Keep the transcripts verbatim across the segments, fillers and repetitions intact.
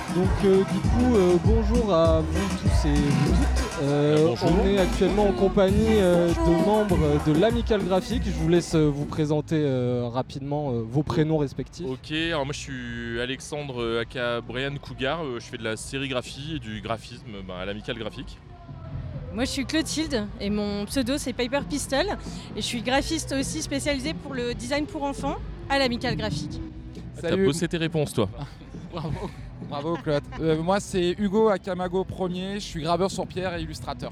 Donc euh, du coup, euh, bonjour à vous tous et vous toutes. Euh, on est actuellement en compagnie euh, de membres de l'Amicale Graphique. Je vous laisse euh, vous présenter euh, rapidement euh, vos prénoms respectifs. Ok, alors moi je suis Alexandre euh, aka Brian Cougar, euh, je fais de la sérigraphie et du graphisme bah, à l'Amicale Graphique. Moi je suis Clotilde et mon pseudo c'est Paper Pistol et je suis graphiste aussi spécialisée pour le design pour enfants à l'Amicale Graphique. T'as bossé tes réponses toi. Bravo, bravo Claude. Euh, moi c'est Hugo Akamago premier, je suis graveur sur pierre et illustrateur.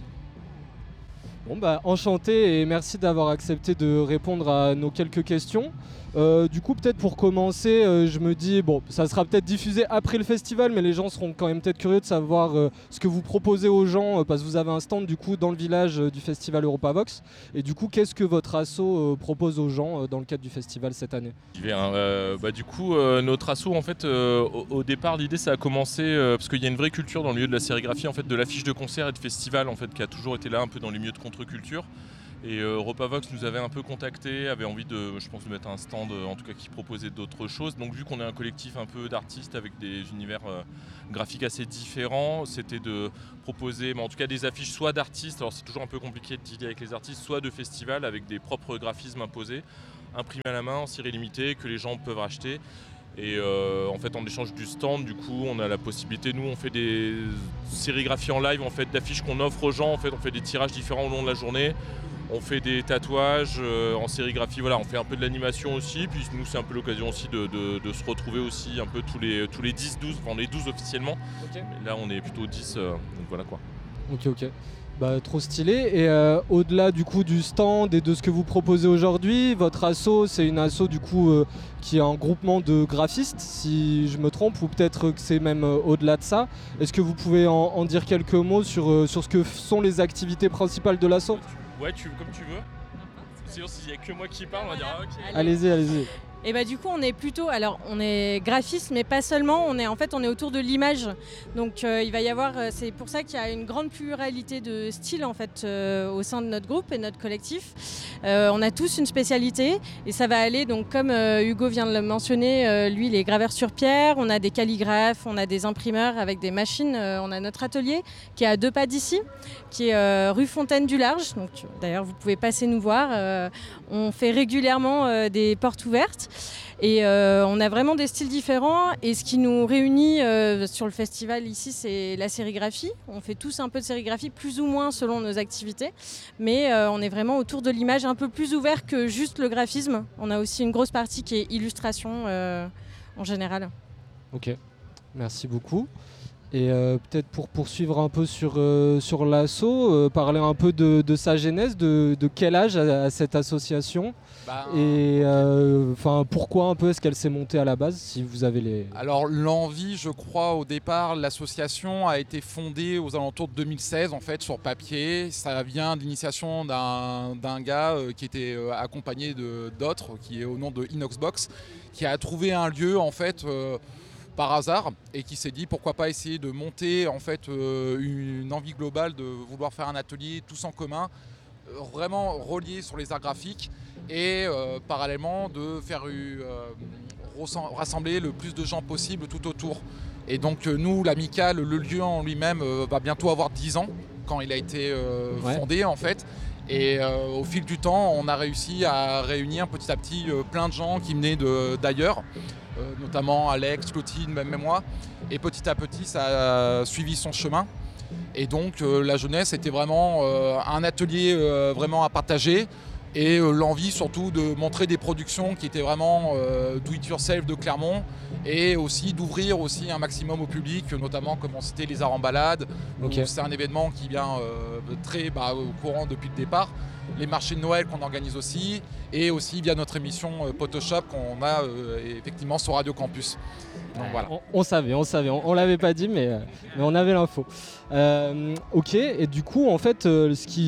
Bon bah enchanté et merci d'avoir accepté de répondre à nos quelques questions. Euh, du coup peut-être pour commencer, euh, je me dis, bon ça sera peut-être diffusé après le festival mais les gens seront quand même peut-être curieux de savoir euh, ce que vous proposez aux gens euh, parce que vous avez un stand du coup dans le village euh, du festival Europavox. Et du coup qu'est-ce que votre asso euh, propose aux gens euh, dans le cadre du festival cette année? euh, bah, Du coup euh, notre asso en fait euh, au, au départ l'idée ça a commencé euh, parce qu'il y a une vraie culture dans le milieu de la sérigraphie en fait, de l'affiche de concert et de festival en fait, qui a toujours été là un peu dans les milieux de contre-culture. Et euh, Europavox nous avait un peu contacté, avait envie de, je pense, de mettre un stand euh, en tout cas qui proposait d'autres choses. Donc vu qu'on est un collectif un peu d'artistes avec des univers euh, graphiques assez différents, c'était de proposer, mais en tout cas des affiches soit d'artistes, alors c'est toujours un peu compliqué de dealer avec les artistes, soit de festivals avec des propres graphismes imposés, imprimés à la main en série limitée que les gens peuvent acheter. Et euh, en fait en échange du stand, du coup on a la possibilité, nous on fait des sérigraphies en live en fait, d'affiches qu'on offre aux gens, en fait on fait des tirages différents au long de la journée. On fait des tatouages euh, en sérigraphie, voilà, on fait un peu de l'animation aussi, puis nous c'est un peu l'occasion aussi de, de, de se retrouver aussi un peu tous les, tous les dix douze, enfin on est douze officiellement, okay. Mais là on est plutôt dix, euh, donc voilà quoi. Ok ok, bah trop stylé. Et euh, au-delà du coup du stand et de ce que vous proposez aujourd'hui, votre asso c'est une asso du coup euh, qui est un groupement de graphistes si je me trompe, ou peut-être que c'est même euh, au-delà de ça. Est-ce que vous pouvez en, en dire quelques mots sur, euh, sur ce que sont les activités principales de l'asso? Ouais, tu, comme tu veux. Sinon, s'il n'y a que moi qui parle, on va dire ah, ok. Allez-y, allez-y. Et bah du coup on est plutôt, alors on est graphiste mais pas seulement, on est en fait on est autour de l'image. Donc euh, il va y avoir, c'est pour ça qu'il y a une grande pluralité de styles en fait euh, au sein de notre groupe et notre collectif. Euh, on a tous une spécialité et ça va aller donc comme euh, Hugo vient de le mentionner, euh, lui il est graveur sur pierre, on a des calligraphes, on a des imprimeurs avec des machines, euh, on a notre atelier qui est à deux pas d'ici, qui est euh, rue Fontaine du Large. Donc d'ailleurs vous pouvez passer nous voir, euh, on fait régulièrement euh, des portes ouvertes. Et euh, on a vraiment des styles différents et ce qui nous réunit euh, sur le festival ici c'est la sérigraphie. On fait tous un peu de sérigraphie plus ou moins selon nos activités, mais euh, on est vraiment autour de l'image un peu plus ouvert que juste le graphisme. On a aussi une grosse partie qui est illustration euh, en général. Ok, merci beaucoup. Et euh, peut-être pour poursuivre un peu sur, euh, sur l'asso, euh, parler un peu de, de sa genèse, de, de quel âge a, a cette association bah, et euh, okay. Pourquoi un peu est-ce qu'elle s'est montée à la base, si vous avez les... Alors l'envie, je crois au départ, l'association a été fondée aux alentours de deux mille seize en fait sur papier. Ça vient de l'initiation d'un, d'un gars euh, qui était euh, accompagné de, d'autres, qui est au nom de Inoxbox, qui a trouvé un lieu en fait... Euh, par hasard et qui s'est dit pourquoi pas essayer de monter en fait euh, une envie globale de vouloir faire un atelier tous en commun, euh, vraiment relié sur les arts graphiques et euh, parallèlement de faire euh, rassembler le plus de gens possible tout autour. Et donc euh, nous, l'Amicale, le lieu en lui-même euh, va bientôt avoir dix ans quand il a été euh, ouais. fondé en fait. Et euh, au fil du temps, on a réussi à réunir petit à petit euh, plein de gens qui venaient de, d'ailleurs. Euh, notamment Alex, Clotilde, même, même moi. Et petit à petit, ça a suivi son chemin. Et donc, euh, la jeunesse était vraiment euh, un atelier euh, vraiment à partager et euh, l'envie surtout de montrer des productions qui étaient vraiment euh, do it yourself de Clermont et aussi d'ouvrir aussi un maximum au public, notamment comme on citait les arts en balade. Okay. C'est un événement qui vient euh, très bah, au courant depuis le départ. Les marchés de Noël qu'on organise aussi et aussi via notre émission euh, Photoshop qu'on a euh, effectivement sur Radio Campus. Donc, voilà. on, on savait, on savait, on, on l'avait pas dit mais, euh, mais on avait l'info. Euh, ok, et du coup en fait euh, ce qui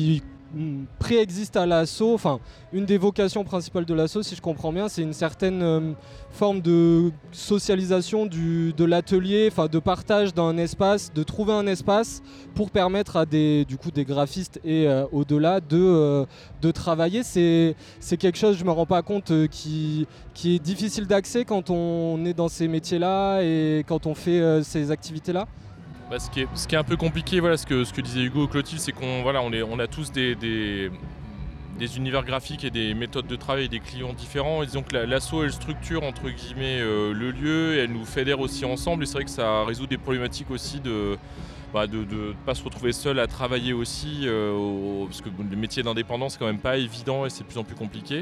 mm, préexiste à l'asso, enfin une des vocations principales de l'asso, si je comprends bien, c'est une certaine euh, forme de socialisation du, de l'atelier, enfin de partage d'un espace, de trouver un espace pour permettre à des, du coup, des graphistes et euh, au-delà de, euh, de travailler. C'est, c'est quelque chose, je ne me rends pas compte, euh, qui, qui est difficile d'accès quand on est dans ces métiers-là et quand on fait euh, ces activités-là. Bah, ce, qui est, ce qui est un peu compliqué, voilà, ce, que, ce que disait Hugo ou Clotilde, c'est qu'on voilà, on, est, on a tous des, des, des univers graphiques et des méthodes de travail et des clients différents. Et disons que la, l'asso, elle structure entre guillemets euh, le lieu, et elle nous fédère aussi ensemble. Et c'est vrai que ça résout des problématiques aussi de bah, de ne pas se retrouver seul à travailler aussi, euh, au, parce que bon, le métier d'indépendant, c'est quand même pas évident et c'est de plus en plus compliqué.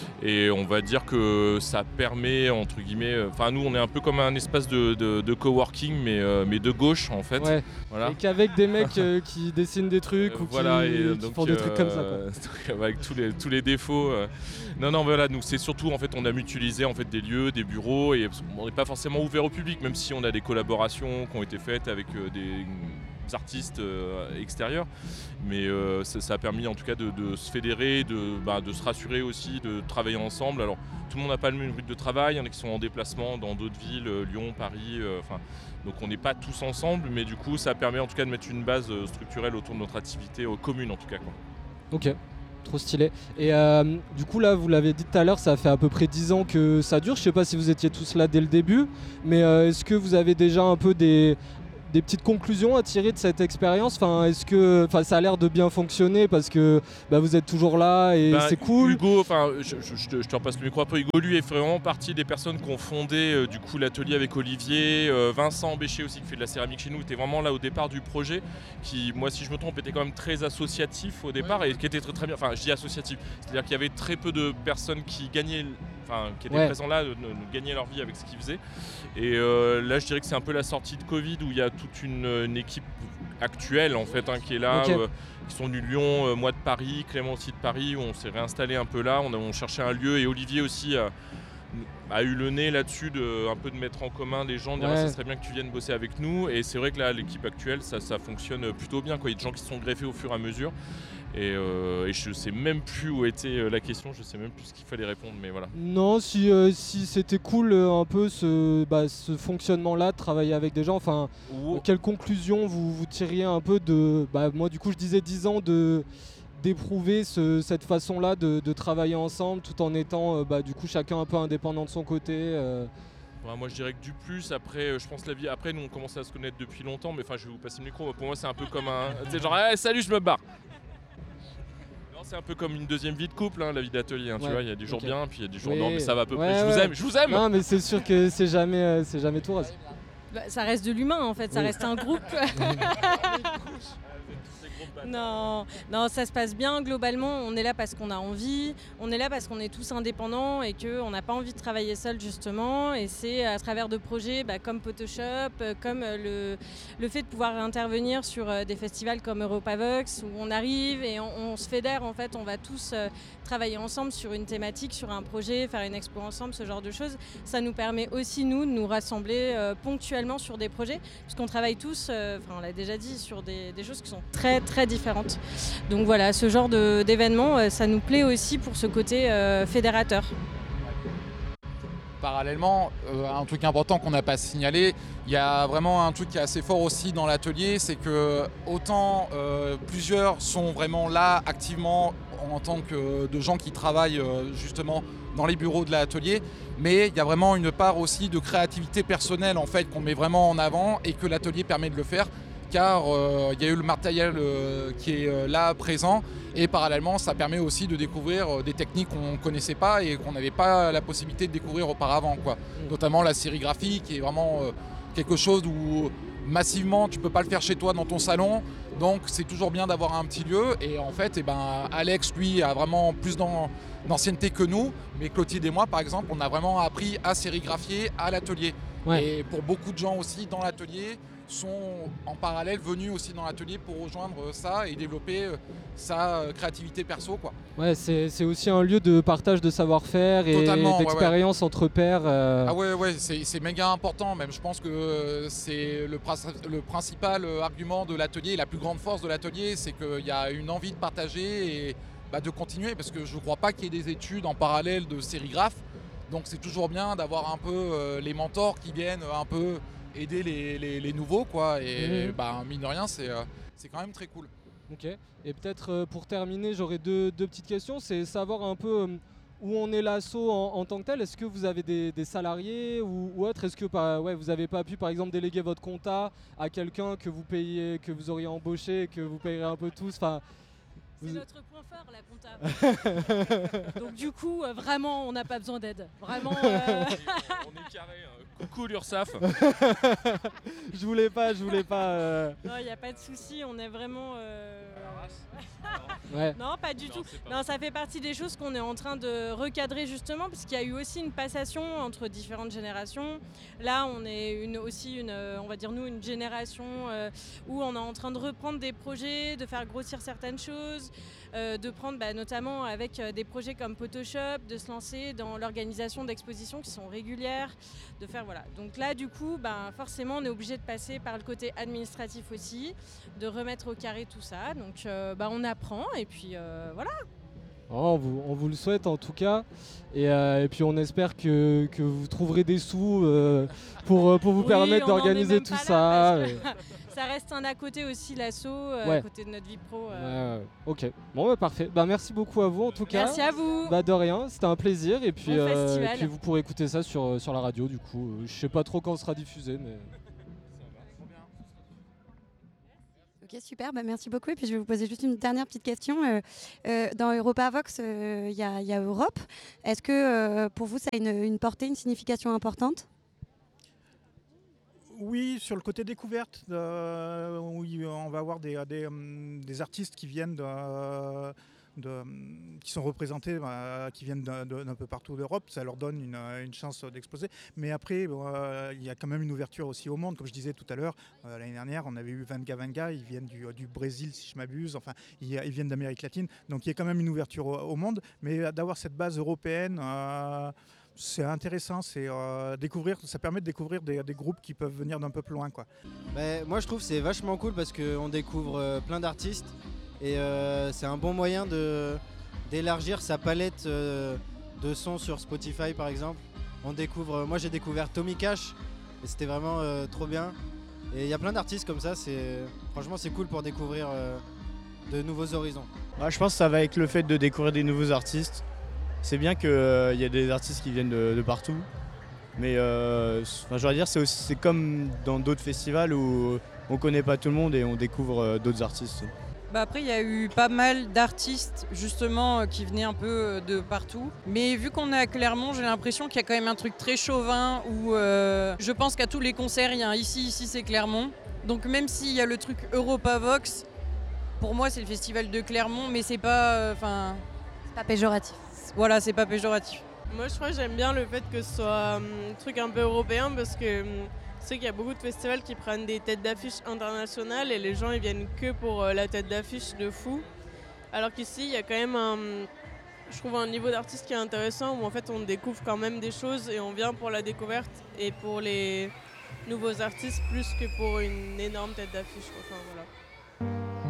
Et on va dire que ça permet, entre guillemets, enfin euh, nous on est un peu comme un espace de, de, de coworking, mais, euh, mais de gauche en fait. Ouais. Voilà. Et qu'avec des mecs euh, qui dessinent des trucs euh, ou qui, voilà, et, qui donc, font des trucs comme ça. Quoi. Avec tous les, tous les défauts. Euh. Non, non, voilà, nous c'est surtout en fait on a mutualisé en fait des lieux, des bureaux, et on n'est pas forcément ouvert au public, même si on a des collaborations qui ont été faites avec euh, des artistes euh, extérieurs, mais euh, ça, ça a permis en tout cas de, de se fédérer, de, bah, de se rassurer aussi, de travailler ensemble. Alors tout le monde n'a pas le même rythme de travail, il y en a qui sont en déplacement dans d'autres villes, euh, Lyon, Paris, euh, enfin, donc on n'est pas tous ensemble, mais du coup ça permet en tout cas de mettre une base euh, structurelle autour de notre activité euh, commune en tout cas, quoi. Ok. Trop stylé. Et euh, du coup là, vous l'avez dit tout à l'heure, ça fait à peu près dix ans que ça dure. Je sais pas si vous étiez tous là dès le début, mais euh, est-ce que vous avez déjà un peu des des petites conclusions à tirer de cette expérience? Enfin, est-ce que, enfin, ça a l'air de bien fonctionner parce que bah, vous êtes toujours là et bah, c'est cool. Hugo, enfin, je, je, je, te, je te repasse le micro un peu. Hugo, lui, est vraiment partie des personnes qui ont fondé euh, du coup l'atelier avec Olivier, euh, Vincent Bécher aussi qui fait de la céramique chez nous. Était vraiment là au départ du projet, qui, moi, si je me trompe, était quand même très associatif au départ, ouais. Et qui était très très bien. Enfin, je dis associatif, c'est-à-dire qu'il y avait très peu de personnes qui gagnaient. Enfin, qui étaient ouais. présents là, de, de, de gagner leur vie avec ce qu'ils faisaient. Et euh, là, je dirais que c'est un peu la sortie de Covid où il y a toute une, une équipe actuelle en fait hein, qui est là, okay. euh, qui sont du Lyon, euh, moi de Paris, Clément aussi de Paris, où on s'est réinstallé un peu là. On a on cherchait un lieu et Olivier aussi a, a eu le nez là-dessus de un peu de mettre en commun des gens, de dire ouais. ah, ça serait bien que tu viennes bosser avec nous. Et c'est vrai que là, l'équipe actuelle, ça, ça fonctionne plutôt bien, quoi. Il y a des gens qui se sont greffés au fur et à mesure. Et, euh, et je sais même plus où était la question, je sais même plus ce qu'il fallait répondre, mais voilà. Non, si, euh, si c'était cool euh, un peu ce, bah, ce fonctionnement-là, de travailler avec des gens, enfin, oh. euh, quelle conclusion vous, vous tiriez un peu de, bah, moi du coup je disais dix ans de d'éprouver ce, cette façon-là de, de travailler ensemble tout en étant euh, bah, du coup chacun un peu indépendant de son côté. Euh. Ouais, moi je dirais que du plus, après je pense la vie, après nous on commençait à se connaître depuis longtemps, mais enfin je vais vous passer le micro, pour moi c'est un peu comme un, tu sais genre hey, salut je me barre. C'est un peu comme une deuxième vie de couple, hein, la vie d'atelier. Hein, ouais, tu vois, il y a des jours okay. bien, puis il y a des jours oui. non, mais ça va à peu ouais, près. Je ouais. vous aime, je vous aime. Non, mais c'est sûr que c'est jamais, euh, c'est jamais tout rose. Bah, ça reste de l'humain en fait, oui. ça reste un groupe. Non, non, ça se passe bien. Globalement, on est là parce qu'on a envie. On est là parce qu'on est tous indépendants et qu'on n'a pas envie de travailler seul justement. Et c'est à travers de projets bah, comme Photoshop, comme le, le fait de pouvoir intervenir sur des festivals comme Europavox où on arrive et on, on se fédère en fait. On va tous euh, travailler ensemble sur une thématique, sur un projet, faire une expo ensemble, ce genre de choses. Ça nous permet aussi nous de nous rassembler euh, ponctuellement sur des projets puisqu'on travaille tous, euh, enfin on l'a déjà dit, sur des, des choses qui sont très très différentes. Donc voilà, ce genre de, d'événement, ça nous plaît aussi pour ce côté euh, fédérateur. Parallèlement, euh, un truc important qu'on n'a pas signalé, il y a vraiment un truc qui est assez fort aussi dans l'atelier, c'est que autant euh, plusieurs sont vraiment là activement en tant que de gens qui travaillent euh, justement dans les bureaux de l'atelier, mais il y a vraiment une part aussi de créativité personnelle en fait qu'on met vraiment en avant et que l'atelier permet de le faire. Car il euh, y a eu le matériel euh, qui est euh, là présent et parallèlement ça permet aussi de découvrir euh, des techniques qu'on ne connaissait pas et qu'on n'avait pas la possibilité de découvrir auparavant, quoi. Mmh. Notamment la sérigraphie qui est vraiment euh, quelque chose où massivement tu ne peux pas le faire chez toi dans ton salon, donc c'est toujours bien d'avoir un petit lieu. Et en fait eh ben, Alex lui a vraiment plus d'an, d'ancienneté que nous, mais Clotilde et moi par exemple on a vraiment appris à sérigraphier à l'atelier. Ouais. Et pour beaucoup de gens aussi dans l'atelier, sont en parallèle venus aussi dans l'atelier pour rejoindre ça et développer euh, sa euh, créativité perso, quoi. Ouais, c'est, c'est aussi un lieu de partage de savoir-faire et Totalement, ouais, d'expérience ouais. entre pairs. Euh... Ah ouais, ouais, c'est, c'est méga important. Même, je pense que euh, c'est le, le principal argument de l'atelier, la plus grande force de l'atelier, c'est qu'il y a une envie de partager et bah, de continuer, parce que je ne crois pas qu'il y ait des études en parallèle de sérigraphe. Donc c'est toujours bien d'avoir un peu euh, les mentors qui viennent un peu aider les, les, les nouveaux, quoi. Et mmh. bah, mine de rien, c'est, euh, c'est quand même très cool. Ok. Et peut-être euh, pour terminer, j'aurais deux, deux petites questions. C'est savoir un peu euh, où on est l'asso en, en tant que tel. Est-ce que vous avez des, des salariés ou, ou autre ? Est-ce que bah, ouais, vous n'avez pas pu, par exemple, déléguer votre compta à quelqu'un que vous payez, que vous auriez embauché, que vous payerez un peu tous ? Enfin, c'est vous... notre point fort, la compta. Donc du coup, euh, vraiment, on n'a pas besoin d'aide. Vraiment. Euh... on est carré. Hein. Coucou l'URSSAF. je voulais pas, je voulais pas. Euh... Non, il n'y a pas de souci. On est vraiment. Euh... ouais. Non, pas du non, tout. Pas non, ça fait partie des choses qu'on est en train de recadrer justement, parce qu'il y a eu aussi une passation entre différentes générations. Là, on est une, aussi une, on va dire nous, une génération euh, où on est en train de reprendre des projets, de faire grossir certaines choses, euh, de prendre bah, notamment avec euh, des projets comme Photoshop, de se lancer dans l'organisation d'expositions qui sont régulières, de faire voilà. Donc là, du coup, bah, forcément, on est obligé de passer par le côté administratif aussi, de remettre au carré tout ça. Donc, euh, bah, on apprend et puis euh, voilà. Oh, on, vous, on vous le souhaite en tout cas. Et, euh, et puis on espère que, que vous trouverez des sous euh, pour, pour vous oui, permettre d'organiser tout ça. Que ça reste un à côté aussi, l'asso, euh, ouais. à côté de notre vie pro. Euh. Ouais, ok, bon bah, parfait. Bah, merci beaucoup à vous en tout cas. Merci à vous. Bah, de rien, c'était un plaisir. Et puis, bon euh, et puis vous pourrez écouter ça sur, sur la radio du coup. Je sais pas trop quand ce sera diffusé, mais... Ok, super, bah, merci beaucoup. Et puis je vais vous poser juste une dernière petite question. Euh, euh, dans Europavox, il euh, y, y a Europe. Est-ce que euh, pour vous, ça a une, une portée, une signification importante ? Oui, sur le côté découverte, euh, oui, on va avoir des, des, des artistes qui viennent de... De, qui sont représentés, euh, qui viennent d'un, d'un peu partout d'Europe, ça leur donne une, une chance d'exposer. Mais après, euh, il y a quand même une ouverture aussi au monde. Comme je disais tout à l'heure, euh, l'année dernière, on avait eu Vanga Vanga, ils viennent du, du Brésil, si je m'abuse, enfin, ils, ils viennent d'Amérique latine. Donc il y a quand même une ouverture au, au monde. Mais d'avoir cette base européenne, euh, c'est intéressant, c'est, euh, découvrir, ça permet de découvrir des, des groupes qui peuvent venir d'un peu plus loin, quoi. Bah, moi, je trouve que c'est vachement cool parce qu'on découvre euh, plein d'artistes. Et euh, c'est un bon moyen de, d'élargir sa palette euh, de sons sur Spotify par exemple. On découvre, moi j'ai découvert Tommy Cash et c'était vraiment euh, trop bien. Et il y a plein d'artistes comme ça, c'est, franchement c'est cool pour découvrir euh, de nouveaux horizons. Ouais, je pense que ça va avec le fait de découvrir des nouveaux artistes. C'est bien qu'il euh, y ait des artistes qui viennent de, de partout. Mais euh, je dois dire, c'est, aussi, c'est comme dans d'autres festivals où on connaît pas tout le monde et on découvre euh, d'autres artistes. Bah après, il y a eu pas mal d'artistes justement qui venaient un peu de partout. Mais vu qu'on est à Clermont, j'ai l'impression qu'il y a quand même un truc très chauvin où euh, je pense qu'à tous les concerts, il y a un ici, ici c'est Clermont. Donc même s'il y a le truc Europavox, pour moi c'est le festival de Clermont, mais c'est pas... Enfin, euh, c'est pas péjoratif. Voilà, c'est pas péjoratif. Moi je crois que j'aime bien le fait que ce soit un truc un peu européen parce que... Je sais qu'il y a beaucoup de festivals qui prennent des têtes d'affiche internationales et les gens ils viennent que pour la tête d'affiche de fou. Alors qu'ici il y a quand même un, je trouve un niveau d'artiste qui est intéressant où en fait on découvre quand même des choses et on vient pour la découverte et pour les nouveaux artistes plus que pour une énorme tête d'affiche. Enfin, voilà.